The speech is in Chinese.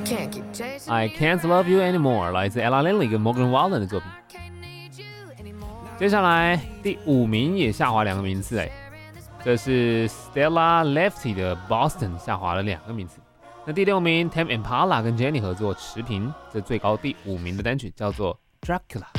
I Can't Love You Anymore 来自 Ella Lindley 跟 Morgan Wallen 的作品。接下来第5名也下滑2个名次，这是 Stella Lefty 的 Boston 下滑了2个名次。那第6名 Tame Impala 跟 Jenny 合作持平，这最高第5名的单曲叫做 Dracula。